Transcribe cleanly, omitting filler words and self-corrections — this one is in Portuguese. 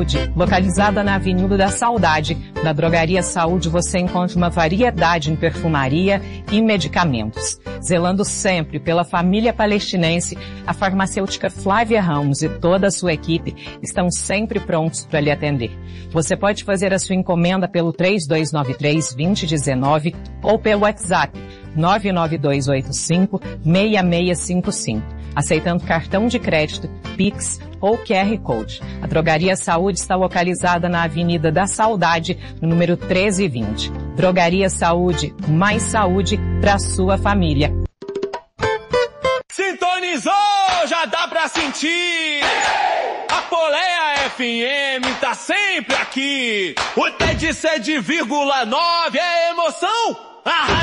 Saúde, localizada na Avenida da Saudade. Na Drogaria Saúde você encontra uma variedade em perfumaria e medicamentos. Zelando sempre pela família palestinense, a farmacêutica Flávia Ramos e toda a sua equipe estão sempre prontos para lhe atender. Você pode fazer a sua encomenda pelo 3293-2019 ou pelo WhatsApp 99285-6655, aceitando cartão de crédito, Pix ou QR Code. A Drogaria Saúde está localizada na Avenida da Saudade, no número 1320. Drogaria Saúde, mais saúde para sua família. Sintonizou, já dá pra sentir. A Poleia FM tá sempre aqui. O TED 7,9 é emoção. A